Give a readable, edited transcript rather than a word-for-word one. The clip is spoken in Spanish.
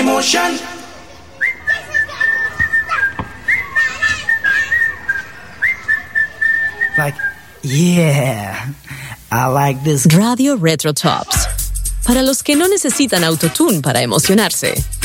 emotion. Like, yeah, I like this. Radio Retro Tops. Para los que no necesitan autotune para emocionarse.